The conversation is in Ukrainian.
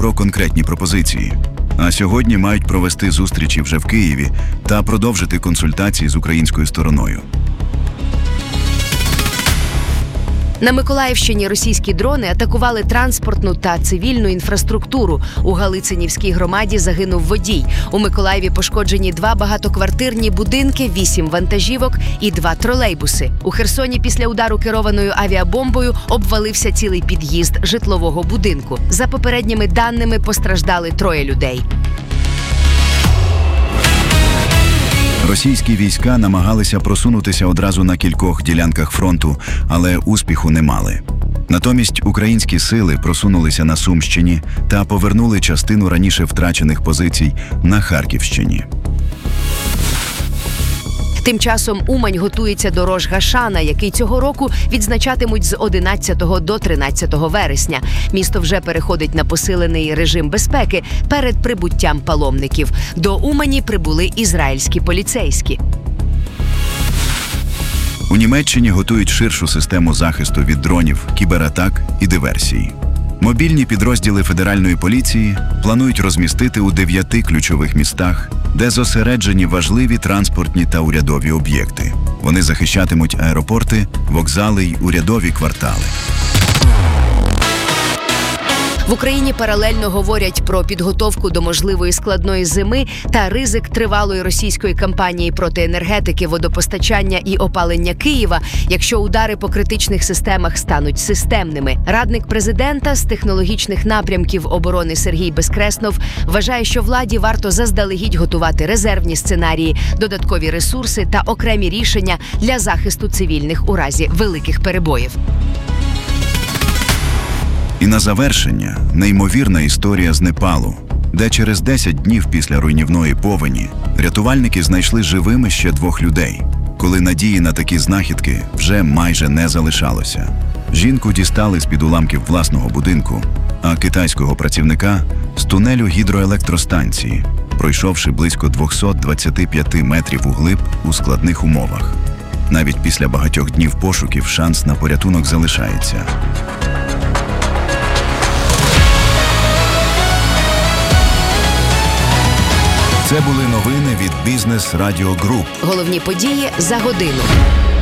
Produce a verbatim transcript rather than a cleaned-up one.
про конкретні пропозиції. А сьогодні мають провести зустрічі вже в Києві та продовжити консультації з українською стороною. На Миколаївщині російські дрони атакували транспортну та цивільну інфраструктуру. У Галицинівській громаді загинув водій. У Миколаєві пошкоджені два багатоквартирні будинки, вісім вантажівок і два тролейбуси. У Херсоні після удару керованою авіабомбою обвалився цілий під'їзд житлового будинку. За попередніми даними, постраждали троє людей. Російські війська намагалися просунутися одразу на кількох ділянках фронту, але успіху не мали. Натомість українські сили просунулися на Сумщині та повернули частину раніше втрачених позицій на Харківщині. Тим часом Умань готується до Рош-Гашана, який цього року відзначатимуть з одинадцятого до тринадцятого вересня. Місто вже переходить на посилений режим безпеки перед прибуттям паломників. До Умані прибули ізраїльські поліцейські. У Німеччині готують ширшу систему захисту від дронів, кібератак і диверсій. Мобільні підрозділи федеральної поліції планують розмістити у дев'яти ключових містах, де зосереджені важливі транспортні та урядові об'єкти. Вони захищатимуть аеропорти, вокзали й урядові квартали. В Україні паралельно говорять про підготовку до можливої складної зими та ризик тривалої російської кампанії проти енергетики, водопостачання і опалення Києва, якщо удари по критичних системах стануть системними. Радник президента з технологічних напрямків оборони Сергій Безкреснов вважає, що владі варто заздалегідь готувати резервні сценарії, додаткові ресурси та окремі рішення для захисту цивільних у разі великих перебоїв. І на завершення – неймовірна історія з Непалу, де через десять днів після руйнівної повені рятувальники знайшли живими ще двох людей, коли надії на такі знахідки вже майже не залишалося. Жінку дістали з-під уламків власного будинку, а китайського працівника – з тунелю гідроелектростанції, пройшовши близько двісті двадцять п'ять метрів углиб у складних умовах. Навіть після багатьох днів пошуків шанс на порятунок залишається. Це були новини від Бізнес Радіо Груп. Головні події за годину.